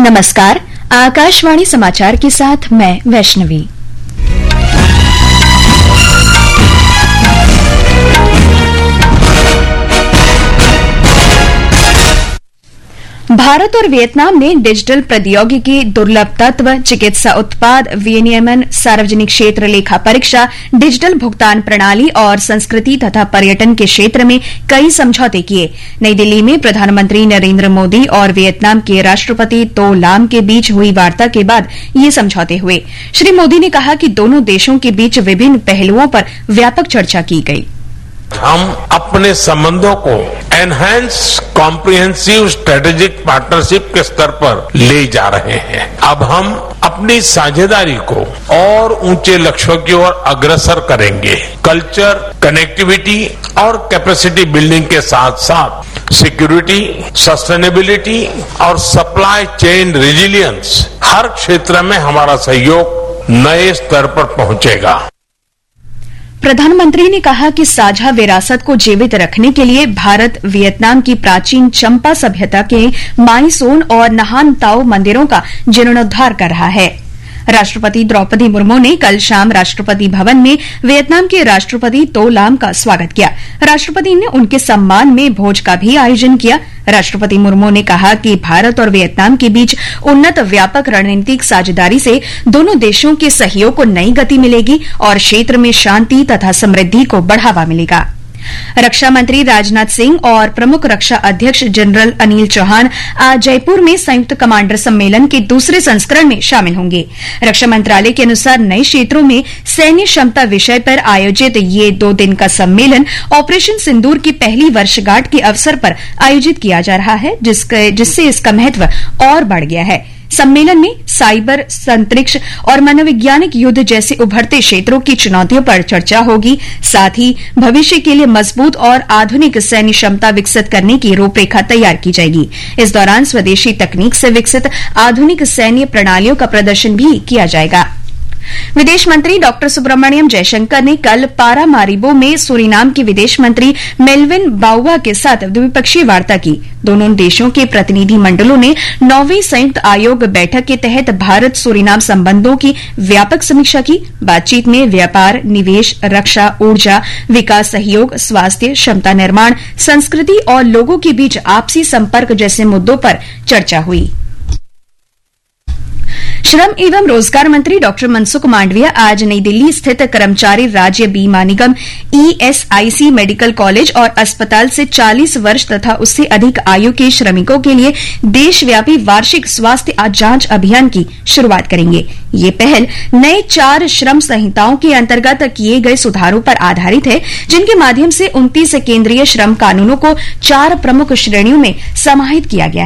नमस्कार, आकाशवाणी समाचार के साथ मैं वैष्णवी। भारत और वियतनाम ने डिजिटल प्रौद्योगिकी, दुर्लभ तत्व, चिकित्सा उत्पाद विनियमन, सार्वजनिक क्षेत्र लेखा परीक्षा, डिजिटल भुगतान प्रणाली और संस्कृति तथा पर्यटन के क्षेत्र में कई समझौते किए। नई दिल्ली में प्रधानमंत्री नरेंद्र मोदी और वियतनाम के राष्ट्रपति तो लाम के बीच हुई वार्ता के बाद ये समझौते हुए। श्री मोदी ने कहा कि दोनों देशों के बीच विभिन्न पहलुओं पर व्यापक चर्चा की गई। हम अपने संबंधों को एनहांस कॉम्प्रिहेंसिव स्ट्रेटेजिक पार्टनरशिप के स्तर पर ले जा रहे हैं। अब हम अपनी साझेदारी को और ऊंचे लक्ष्यों की ओर अग्रसर करेंगे। कल्चर, कनेक्टिविटी और कैपेसिटी बिल्डिंग के साथ साथ सिक्योरिटी, सस्टेनेबिलिटी और सप्लाई चेन रेजिलियंस, हर क्षेत्र में हमारा सहयोग नए स्तर पर पहुंचेगा। प्रधानमंत्री ने कहा कि साझा विरासत को जीवित रखने के लिए भारत वियतनाम की प्राचीन चंपा सभ्यता के माई सोन और नहान ताओ मंदिरों का जीर्णोद्धार कर रहा है। राष्ट्रपति द्रौपदी मुर्मू ने कल शाम राष्ट्रपति भवन में वियतनाम के राष्ट्रपति तो लाम का स्वागत किया। राष्ट्रपति ने उनके सम्मान में भोज का भी आयोजन किया। राष्ट्रपति मुर्मू ने कहा कि भारत और वियतनाम के बीच उन्नत व्यापक रणनीतिक साझेदारी से दोनों देशों के सहयोग को नई गति मिलेगी और क्षेत्र में शांति तथा समृद्धि को बढ़ावा मिलेगा। रक्षा मंत्री राजनाथ सिंह और प्रमुख रक्षा अध्यक्ष जनरल अनिल चौहान आज जयपुर में संयुक्त कमांडर सम्मेलन के दूसरे संस्करण में शामिल होंगे। रक्षा मंत्रालय के अनुसार नए क्षेत्रों में सैन्य क्षमता विषय पर आयोजित ये 2 दिन का सम्मेलन ऑपरेशन सिंदूर की पहली वर्षगांठ के अवसर पर आयोजित किया जा रहा है, जिससे इसका महत्व और बढ़ गया है। सम्मेलन में साइबर, अंतरिक्ष और मनोवैज्ञानिक युद्ध जैसे उभरते क्षेत्रों की चुनौतियों पर चर्चा होगी। साथ ही भविष्य के लिए मजबूत और आधुनिक सैन्य क्षमता विकसित करने की रूपरेखा तैयार की जाएगी। इस दौरान स्वदेशी तकनीक से विकसित आधुनिक सैन्य प्रणालियों का प्रदर्शन भी किया जाएगा। विदेश मंत्री डॉ सुब्रमण्यम जयशंकर ने कल पारामारिबो में सूरीनाम के विदेश मंत्री मेल्विन बाउवा के साथ द्विपक्षीय वार्ता की। दोनों देशों के प्रतिनिधि मंडलों ने 9वीं संयुक्त आयोग बैठक के तहत भारत सूरीनाम संबंधों की व्यापक समीक्षा की। बातचीत में व्यापार, निवेश, रक्षा, ऊर्जा, विकास सहयोग, स्वास्थ्य, क्षमता निर्माण, संस्कृति और लोगों के बीच आपसी संपर्क जैसे मुद्दों पर चर्चा हुई। श्रम एवं रोजगार मंत्री डॉ मनसुख मांडविया आज नई दिल्ली स्थित कर्मचारी राज्य बीमा निगम ESIC मेडिकल कॉलेज और अस्पताल से 40 वर्ष तथा उससे अधिक आयु के श्रमिकों के लिए देशव्यापी वार्षिक स्वास्थ्य जांच अभियान की शुरुआत करेंगे। ये पहल नए 4 श्रम संहिताओं के अंतर्गत किए गए सुधारों पर आधारित है, जिनके माध्यम से 29 केंद्रीय श्रम कानूनों को 4 प्रमुख श्रेणियों में समाहित किया गया है।